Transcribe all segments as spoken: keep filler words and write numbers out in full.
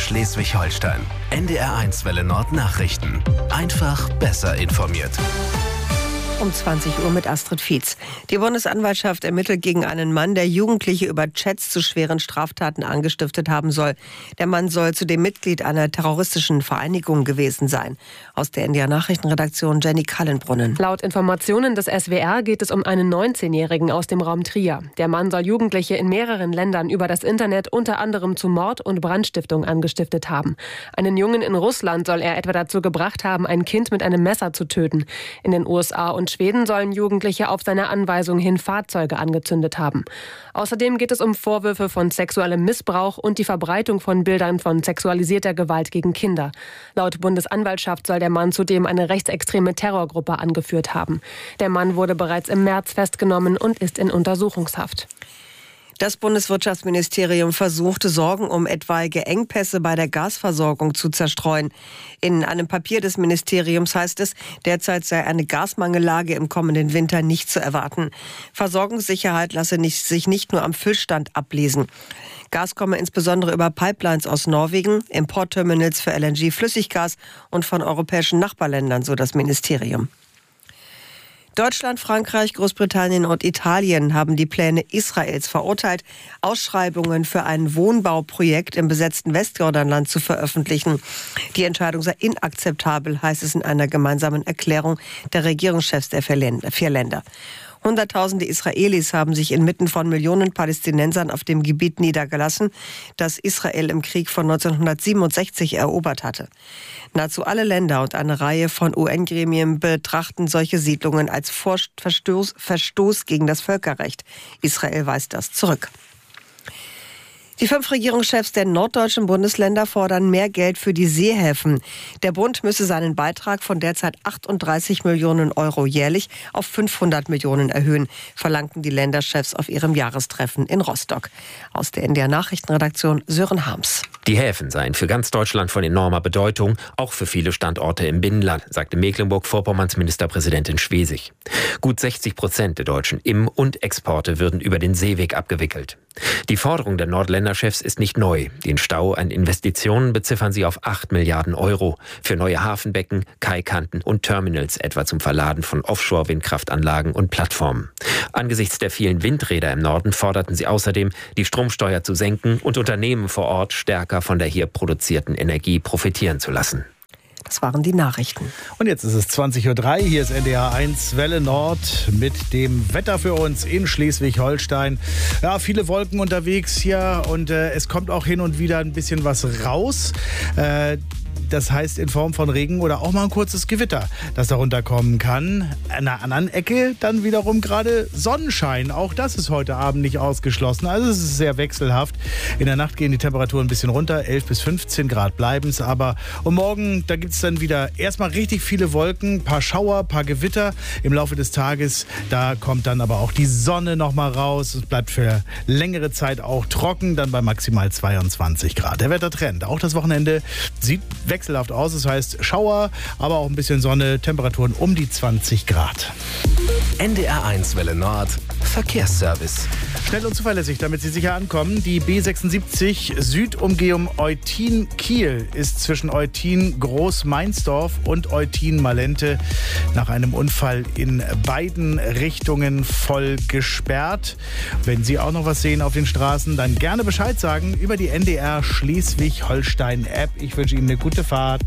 Schleswig-Holstein. N D R eins Welle Nord Nachrichten. Einfach besser informiert. Um zwanzig Uhr mit Astrid Fietz. Die Bundesanwaltschaft ermittelt gegen einen Mann, der Jugendliche über Chats zu schweren Straftaten angestiftet haben soll. Der Mann soll zudem Mitglied einer terroristischen Vereinigung gewesen sein. Aus der N D R-Nachrichtenredaktion Jenny Kallenbrunnen. Laut Informationen des S W R geht es um einen neunzehnjährigen aus dem Raum Trier. Der Mann soll Jugendliche in mehreren Ländern über das Internet unter anderem zu Mord und Brandstiftung angestiftet haben. Einen Jungen in Russland soll er etwa dazu gebracht haben, ein Kind mit einem Messer zu töten. In den U S A und Schweden sollen Jugendliche auf seine Anweisung hin Fahrzeuge angezündet haben. Außerdem geht es um Vorwürfe von sexuellem Missbrauch und die Verbreitung von Bildern von sexualisierter Gewalt gegen Kinder. Laut Bundesanwaltschaft soll der Mann zudem eine rechtsextreme Terrorgruppe angeführt haben. Der Mann wurde bereits im März festgenommen und ist in Untersuchungshaft. Das Bundeswirtschaftsministerium versuchte, Sorgen um etwaige Engpässe bei der Gasversorgung zu zerstreuen. In einem Papier des Ministeriums heißt es, derzeit sei eine Gasmangellage im kommenden Winter nicht zu erwarten. Versorgungssicherheit lasse nicht, sich nicht nur am Füllstand ablesen. Gas komme insbesondere über Pipelines aus Norwegen, Importterminals für L N G-Flüssiggas und von europäischen Nachbarländern, so das Ministerium. Deutschland, Frankreich, Großbritannien und Italien haben die Pläne Israels verurteilt, Ausschreibungen für ein Wohnbauprojekt im besetzten Westjordanland zu veröffentlichen. Die Entscheidung sei inakzeptabel, heißt es in einer gemeinsamen Erklärung der Regierungschefs der vier Länder. Hunderttausende Israelis haben sich inmitten von Millionen Palästinensern auf dem Gebiet niedergelassen, das Israel im Krieg von neunzehnhundertsiebenundsechzig erobert hatte. Nahezu alle Länder und eine Reihe von U N-Gremien betrachten solche Siedlungen als Verstoß, Verstoß gegen das Völkerrecht. Israel weist das zurück. Die fünf Regierungschefs der norddeutschen Bundesländer fordern mehr Geld für die Seehäfen. Der Bund müsse seinen Beitrag von derzeit achtunddreißig Millionen Euro jährlich auf fünfhundert Millionen erhöhen, verlangten die Länderchefs auf ihrem Jahrestreffen in Rostock. Aus der N D R-Nachrichtenredaktion Sören Harms. Die Häfen seien für ganz Deutschland von enormer Bedeutung, auch für viele Standorte im Binnenland, sagte Mecklenburg-Vorpommerns Ministerpräsidentin Schwesig. Gut sechzig Prozent der deutschen Im- und Exporte würden über den Seeweg abgewickelt. Die Forderung der Nordländerchefs ist nicht neu. Den Stau an Investitionen beziffern sie auf acht Milliarden Euro für neue Hafenbecken, Kaikanten und Terminals, etwa zum Verladen von Offshore-Windkraftanlagen und Plattformen. Angesichts der vielen Windräder im Norden forderten sie außerdem, die Stromsteuer zu senken und Unternehmen vor Ort stärker von der hier produzierten Energie profitieren zu lassen. Das waren die Nachrichten. Und jetzt ist es zwanzig Uhr drei. Hier ist N D R eins Welle Nord mit dem Wetter für uns in Schleswig-Holstein. Ja, viele Wolken unterwegs hier und äh, es kommt auch hin und wieder ein bisschen was raus. Äh, Das heißt in Form von Regen oder auch mal ein kurzes Gewitter, das darunter kommen kann. An einer anderen Ecke dann wiederum gerade Sonnenschein. Auch das ist heute Abend nicht ausgeschlossen. Also es ist sehr wechselhaft. In der Nacht gehen die Temperaturen ein bisschen runter. elf bis fünfzehn Grad bleiben es. Aber um morgen, da gibt es dann wieder erstmal richtig viele Wolken, ein paar Schauer, ein paar Gewitter. Im Laufe des Tages, da kommt dann aber auch die Sonne noch mal raus. Es bleibt für längere Zeit auch trocken, dann bei maximal zweiundzwanzig Grad. Der Wettertrend. Auch das Wochenende sieht wechselhaft aus. Das heißt Schauer, aber auch ein bisschen Sonne, Temperaturen um die zwanzig Grad. N D R eins Welle Nord, Verkehrsservice. Schnell und zuverlässig, damit Sie sicher ankommen. Die B sechsundsiebzig Südumgehung Eutin-Kiel ist zwischen Eutin-Groß-Meinsdorf und Eutin-Malente nach einem Unfall in beiden Richtungen voll gesperrt. Wenn Sie auch noch was sehen auf den Straßen, dann gerne Bescheid sagen über die N D R Schleswig-Holstein-App. Ich wünsche Ihnen eine gute Fahrt.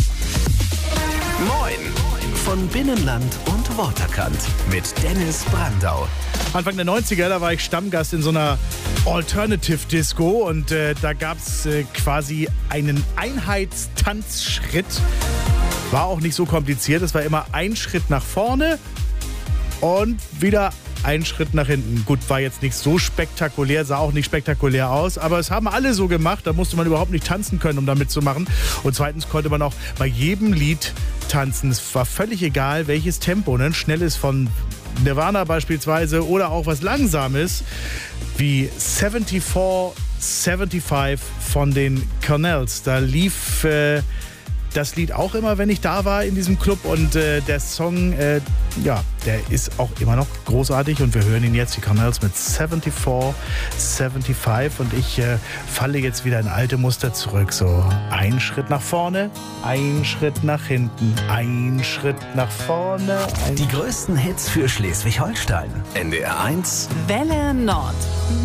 Moin! Von Binnenland und Waterkant mit Dennis Brandau. Anfang der neunziger, da war ich Stammgast in so einer Alternative-Disco und äh, da gab es äh, quasi einen Einheitstanzschritt. War auch nicht so kompliziert, es war immer ein Schritt nach vorne und wieder ein Schritt nach hinten. Gut, war jetzt nicht so spektakulär, sah auch nicht spektakulär aus, aber es haben alle so gemacht, da musste man überhaupt nicht tanzen können, um da mitzumachen. Und zweitens konnte man auch bei jedem Lied tanzen. Es war völlig egal, welches Tempo, ne? Ein schnelles von Nirvana beispielsweise oder auch was Langsames wie seventy-four seventy-five von den Cornells. Da lief äh, das Lied auch immer, wenn ich da war in diesem Club. Und äh, der Song, äh, ja, der ist auch immer noch großartig. Und wir hören ihn jetzt, die Camels mit vierundsiebzig, fünfundsiebzig. Und ich äh, falle jetzt wieder in alte Muster zurück. So ein Schritt nach vorne, ein Schritt nach hinten, ein Schritt nach vorne. Ein Die größten Hits für Schleswig-Holstein. N D R eins Welle Nord.